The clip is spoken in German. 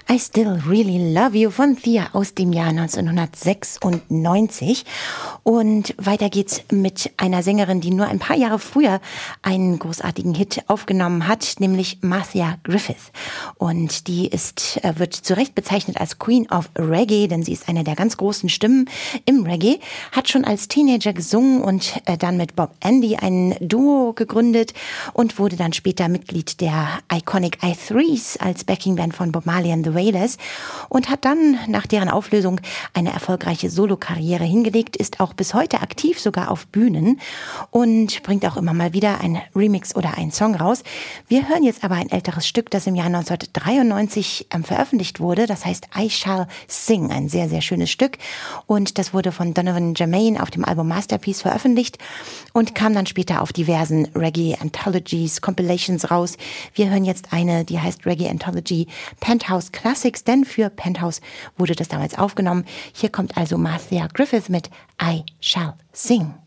I Still Really Love You von Thea aus dem Jahr 1996. Und weiter geht's mit einer Sängerin, die nur ein paar Jahre früher einen großartigen Hit aufgenommen hat, nämlich Marcia Griffith. Und die wird zu Recht bezeichnet als Queen of Reggae, denn sie ist eine der ganz großen Stimmen im Reggae, hat schon als Teenager gesungen und dann mit Bob Andy ein Duo gegründet und wurde dann später Mitglied der Iconic I-Threes als Backingband von Bob Marley and the Wailers und hat dann nach deren Auflösung eine erfolgreiche Solokarriere hingelegt, ist auch bis heute aktiv, sogar auf Bühnen und bringt auch immer mal wieder ein Remix oder einen Song raus. Wir hören jetzt aber ein älteres Stück, das im Jahr 1993 veröffentlicht wurde, das heißt I Shall Sing, ein sehr, sehr schönes Stück und das wurde von Donovan Germain auf dem Album Masterpiece veröffentlicht und kam dann später auf diversen Reggae Anthologies, Compilations raus. Wir hören jetzt eine, die heißt Reggae Anthology Penthouse Classics, denn für Penthouse wurde das damals aufgenommen. Hier kommt also Marcia Griffith mit I Shall Sing.